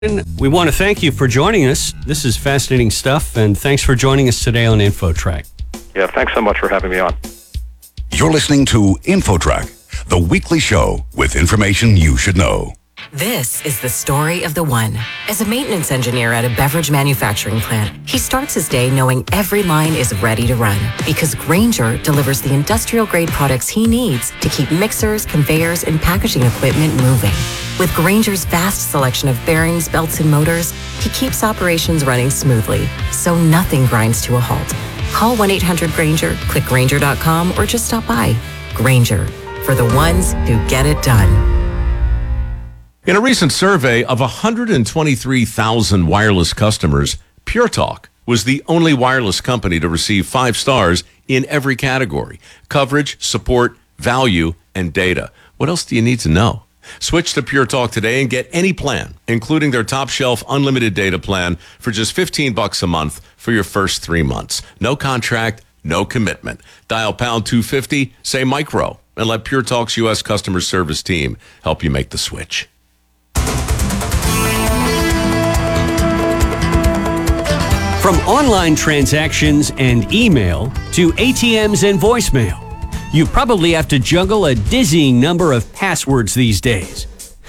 We want to thank you for joining us. This is fascinating stuff, and thanks for joining us today on InfoTrack. Yeah, thanks so much for having me on. You're listening to InfoTrack, the weekly show with information you should know. This is the story of the one. As a maintenance engineer at a beverage manufacturing plant, he starts his day knowing every line is ready to run because Grainger delivers the industrial-grade products he needs to keep mixers, conveyors, and packaging equipment moving. With Grainger's vast selection of bearings, belts, and motors, he keeps operations running smoothly, so nothing grinds to a halt. Call 1-800-GRAINGER, click Grainger.com, or just stop by. Grainger, for the ones who get it done. In a recent survey of 123,000 wireless customers, Pure Talk was the only wireless company to receive 5 stars in every category: coverage, support, value, and data. What else do you need to know? Switch to Pure Talk today and get any plan, including their top shelf unlimited data plan for just $15 a month for your first 3 months. No contract, no commitment. Dial pound 250, say micro, and let Pure Talk's U.S. customer service team help you make the switch. From online transactions and email to ATMs and voicemail, you probably have to juggle a dizzying number of passwords these days.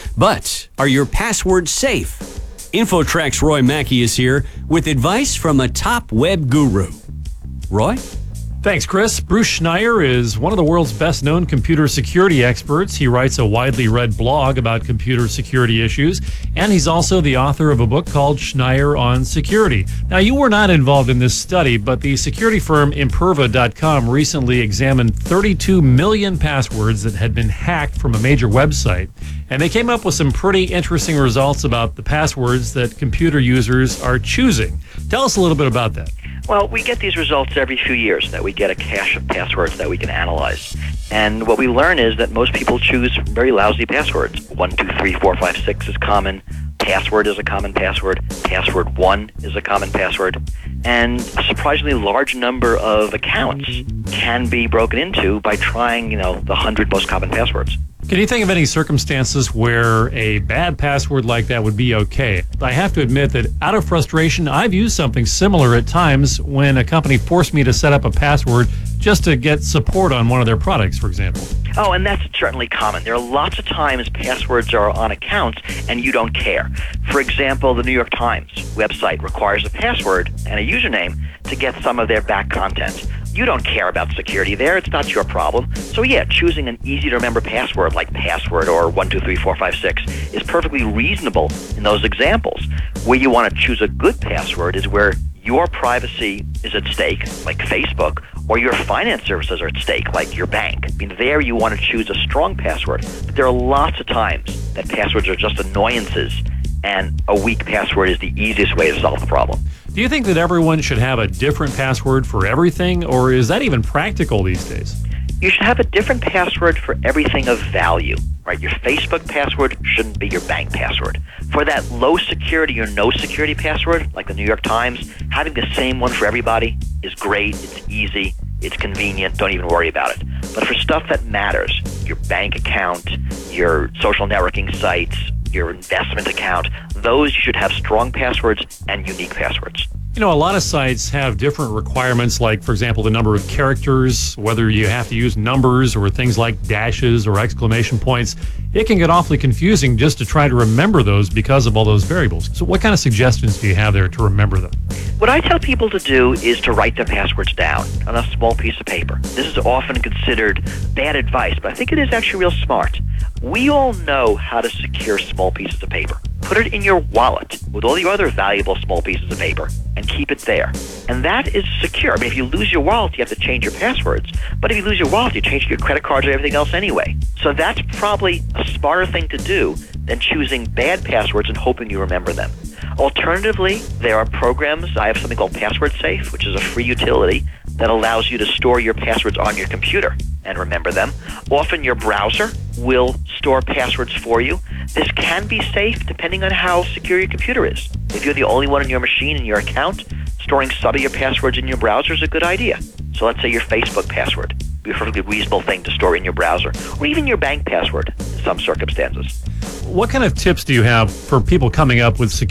But are your passwords safe? InfoTrack's Roy Mackey is here with advice from a top web guru. Roy? Thanks, Chris. Bruce Schneier is one of the world's best-known computer security experts. He writes a widely read blog about computer security issues, and he's also the author of a book called Schneier on Security. Now, you were not involved in this study, but the security firm Imperva.com recently examined 32 million passwords that had been hacked from a major website, and they came up with some pretty interesting results about the passwords that computer users are choosing. Tell us a little bit about that. Well, we get these results every few years, that we get a cache of passwords that we can analyze. And what we learn is that most people choose very lousy passwords. 1, 2, 3, 4, 5, 6 is common. Password is a common password. Password 1 is a common password. And a surprisingly large number of accounts can be broken into by trying, the 100 most common passwords. Can you think of any circumstances where a bad password like that would be okay? I have to admit that out of frustration, I've used something similar at times when a company forced me to set up a password just to get support on one of their products, for example. Oh, and that's certainly common. There are lots of times passwords are on accounts and you don't care. For example, the New York Times website requires a password and a username to get some of their back content. You don't care about security there. It's not your problem. So yeah, choosing an easy-to-remember password like password or 1, 2, 3, 4, 5, 6 is perfectly reasonable in those examples. Where you want to choose a good password is where your privacy is at stake, like Facebook, or your finance services are at stake, like your bank. There you want to choose a strong password. But there are lots of times that passwords are just annoyances, and a weak password is the easiest way to solve the problem. Do you think that everyone should have a different password for everything, or is that even practical these days? You should have a different password for everything of value, right? Your Facebook password shouldn't be your bank password. For that low security or no security password, like the New York Times, having the same one for everybody is great, it's easy, it's convenient, don't even worry about it. But for stuff that matters, your bank account, your social networking sites, your investment account, those you should have strong passwords and unique passwords. A lot of sites have different requirements, like, for example, the number of characters, whether you have to use numbers or things like dashes or exclamation points. It can get awfully confusing just to try to remember those because of all those variables. So what kind of suggestions do you have there to remember them? What I tell people to do is to write their passwords down on a small piece of paper. This is often considered bad advice, but I think it is actually real smart. We all know how to secure small pieces of paper. Put it in your wallet with all your other valuable small pieces of paper and keep it there. And that is secure. If you lose your wallet, you have to change your passwords. But if you lose your wallet, you change your credit cards and everything else anyway. So that's probably a smarter thing to do than choosing bad passwords and hoping you remember them. Alternatively, there are programs. I have something called Password Safe, which is a free utility that allows you to store your passwords on your computer and remember them. Often your browser will store passwords for you. This can be safe depending on how secure your computer is. If you're the only one in your machine in your account, storing some of your passwords in your browser is a good idea. So let's say your Facebook password would be a perfectly reasonable thing to store in your browser, or even your bank password in some circumstances. what kind of tips do you have for people coming up with